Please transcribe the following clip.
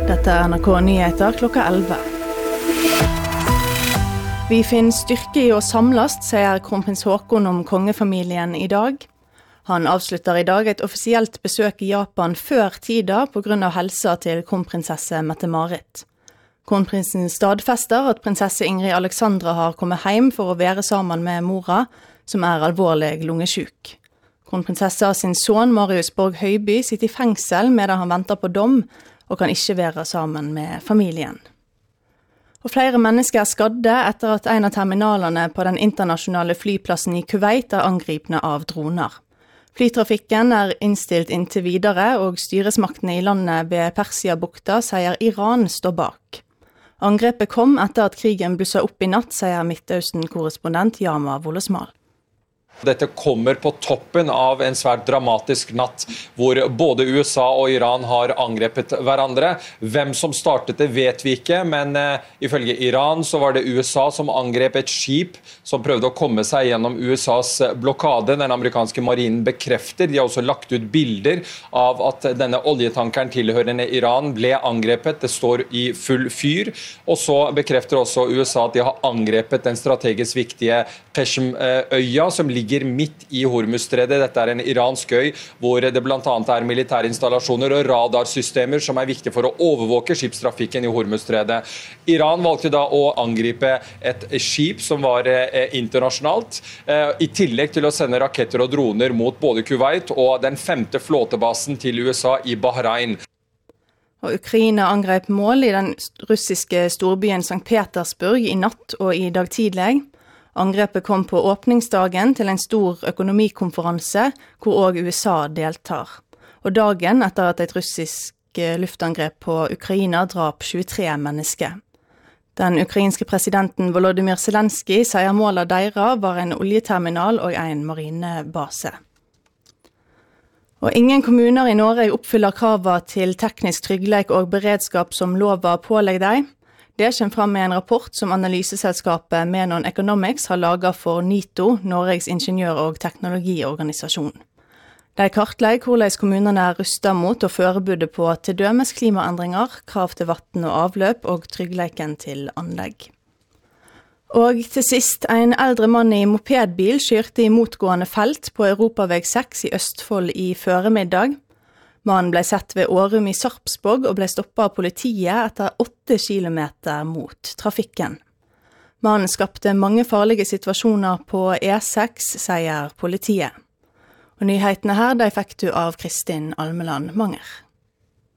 Dette NRK Nyheter klokka 11. Vi finner styrke i å samles, sier kronprins Haakon om kongefamilien i dag. Han avslutter i dag et offisielt besøk i Japan før tida på grunn av helsa til kronprinsesse Mette-Marit. Kronprinsen stadfester at prinsesse Ingrid Alexandra har kommet hjem for å være sammen med mora, som alvorlig lungesjuk. Kronprinsessa sin sønn Marius Borg Høiby sitter i fengsel medan han venter på dom, og kan ikke være sammen med familien. Og flere mennesker skadde etter at en av terminalene på den internasjonale flyplassen i Kuwait angripne av droner. Flytrafikken innstilt inntil videre, og styresmaktene i landet ved Persiabukta sier Iran står bak. Angrepet kom etter at krigen blusset opp i natt, sier Midtøsten-korrespondent Yama Wollesmal. Dette kommer på toppen av en svært dramatisk natt, hvor både USA og Iran har angrepet hverandre. Hvem som startet det vet vi ikke, men ifølge Iran så var det USA som angrep et skip som prøvde å komme seg gjennom USAs blokade. Den amerikanske marinen bekrefter. De har også lagt ut bilder av at denne oljetankeren tilhørende Iran ble angrepet. Det står i full fyr. Og så bekrefter også USA at de har angrepet den strategisk viktige Peshm-øya, som ligger midt i Hormuzstredet. Dette en iransk øy, hvor det blant annet militærinstallasjoner og radarsystemer som viktige for å overvåke skipstrafikken i Hormuzstredet. Iran valgte da å angripe et skip som var internasjonalt, i tillegg til å sende raketter og droner mot både Kuwait og den 5. flåtebasen til USA i Bahrain. Og Ukraina angrep mål i den russiske storbyen St. Petersburg i natt og i dag tidlig. Angrepet kom på åpningsdagen til en stor økonomikonferanse, hvor også USA deltar. Og dagen etter at et russisk luftangrep på Ukraina drap 23 mennesker. Den ukrainske presidenten Volodymyr Zelensky sier målet deres var en oljeterminal og en marinebase. Og ingen kommuner i Norge oppfyller kravet til teknisk tryggleik og beredskap som loven pålegger dem. Det kommer fram med en rapport som analyseselskapet Menon Economics har laget for NITO, Norges ingeniør- og teknologiorganisasjon. De kartlegger hvordan kommunene rustet mot og forbereder på til dømes klimaendringer, krav til vann og avløp og tryggleiken til anlegg. Og til sist, en eldre mann i mopedbil kjørte i motgående felt på Europaveg 6 i Østfold i føremiddag. Mannen ble sett ved Årum i Sarpsborg og ble stoppet av politiet etter 8 kilometer mot trafikken. Mannen skapte mange farlige situasjoner på E6, sier politiet. Og nyhetene her, de fikk du av Kristin Almeland Manger.